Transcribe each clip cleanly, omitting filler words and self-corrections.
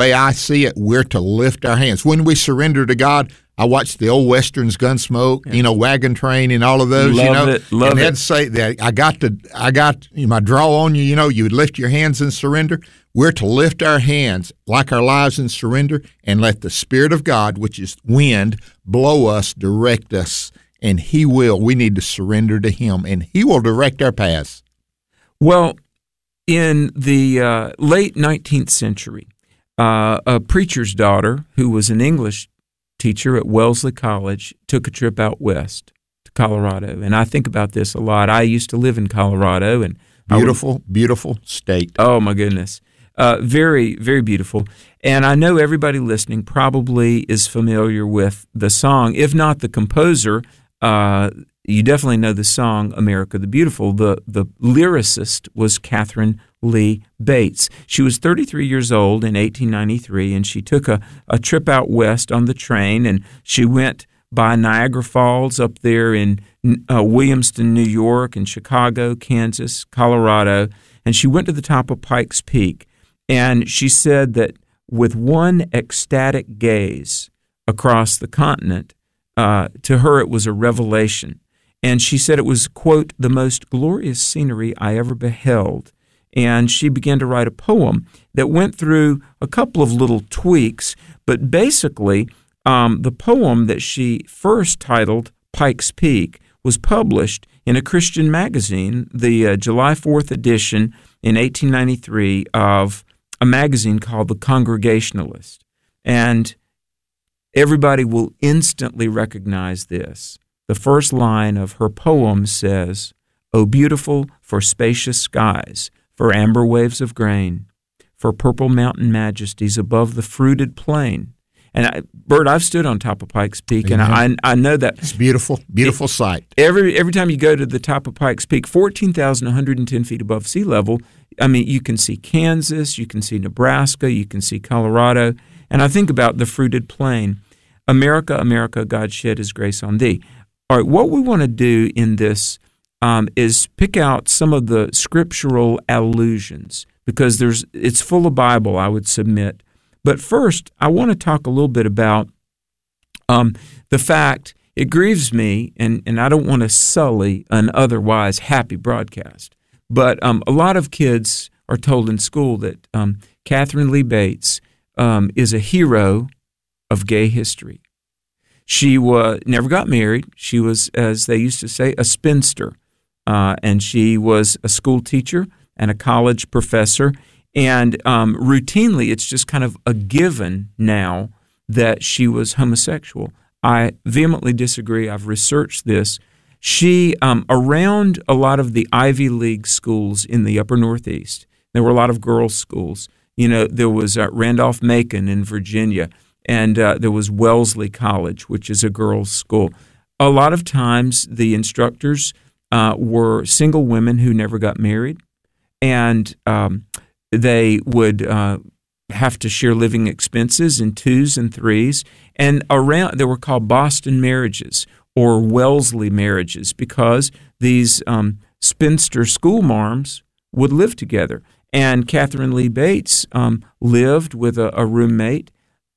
way I see it, we're to lift our hands. When we surrender to God, I watched the old Westerns, Gunsmoke, Wagon Train and all of those, Love it. And they'd say that I got my draw on you, you would lift your hands and surrender. We're to lift our hands like our lives in surrender and let the Spirit of God, which is wind, blow us, direct us, and He will. We need to surrender to Him, and He will direct our paths. Well, in the late 19th century, a preacher's daughter who was an English teacher at Wellesley College took a trip out west to Colorado. And I think about this a lot. I used to live in Colorado. And beautiful state. Oh, my goodness. Very, very beautiful. And I know everybody listening probably is familiar with the song. If not the composer, you definitely know the song America the Beautiful. The lyricist was Catherine Lee Bates. She was 33 years old in 1893, and she took a trip out west on the train, and she went by Niagara Falls up there in Williamston, New York, and Chicago, Kansas, Colorado, and she went to the top of Pikes Peak. And she said that with one ecstatic gaze across the continent, to her it was a revelation. And she said it was, quote, the most glorious scenery I ever beheld. And she began to write a poem that went through a couple of little tweaks, but basically the poem that she first titled Pikes Peak was published in a Christian magazine, the July 4th edition in 1893 of a magazine called The Congregationalist. And everybody will instantly recognize this. The first line of her poem says, "O beautiful for spacious skies, for amber waves of grain, for purple mountain majesties above the fruited plain." And Bert, I've stood on top of Pikes Peak, and I know that it's beautiful sight. Every time you go to the top of Pikes Peak, 14,110 feet above sea level, I mean, you can see Kansas, you can see Nebraska, you can see Colorado, and I think about the fruited plain. America, America, God shed His grace on thee. All right, what we want to do in this is pick out some of the scriptural allusions, because it's full of Bible, I would submit. But first, I want to talk a little bit about the fact, it grieves me, and I don't want to sully an otherwise happy broadcast, but a lot of kids are told in school that Catherine Lee Bates is a hero of gay history. She never got married. She was, as they used to say, a spinster, and she was a school teacher and a college professor. And routinely, it's just kind of a given now that she was homosexual. I vehemently disagree. I've researched this. She, around a lot of the Ivy League schools in the upper Northeast, there were a lot of girls' schools. There was Randolph-Macon in Virginia, and there was Wellesley College, which is a girls' school. A lot of times, the instructors were single women who never got married, and they would have to share living expenses in twos and threes. And they were called Boston marriages or Wellesley marriages, because these spinster school marms would live together. And Catherine Lee Bates lived with a roommate.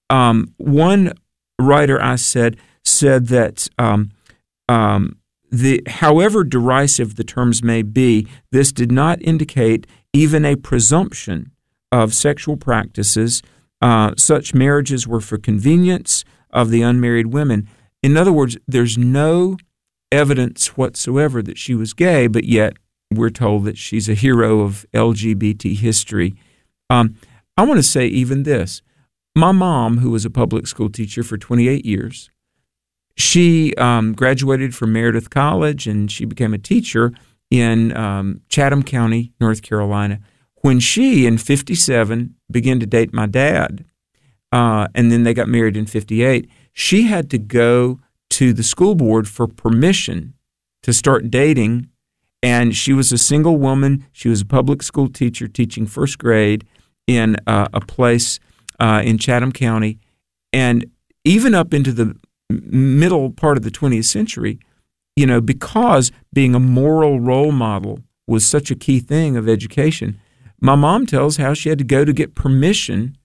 One writer I said that however derisive the terms may be, this did not indicate even a presumption of sexual practices. Such marriages were for convenience of the unmarried women. In other words, there's no evidence whatsoever that she was gay, but yet we're told that she's a hero of LGBT history. I want to say even this. My mom, who was a public school teacher for 28 years, she graduated from Meredith College, and she became a teacher in Chatham County, North Carolina. When she, in 57, began to date my dad, and then they got married in 58, she had to go to the school board for permission to start dating, and she was a single woman. She was a public school teacher teaching first grade in a place in Chatham County, and even up into the middle part of the 20th century, because being a moral role model was such a key thing of education, my mom tells how she had to go to get permission